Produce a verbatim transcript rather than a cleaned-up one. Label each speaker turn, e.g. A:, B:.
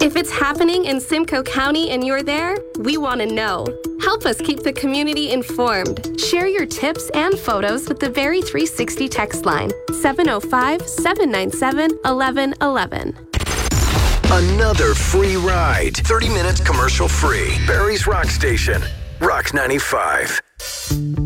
A: If it's happening in Simcoe County and you're there, we want to know. Help us keep the community informed. Share your tips and photos with the Barrie three sixty text line, seven oh five, seven nine seven, one one one one.
B: Another free ride. thirty minutes commercial free. Barrie's Rock Station. Rock ninety-five.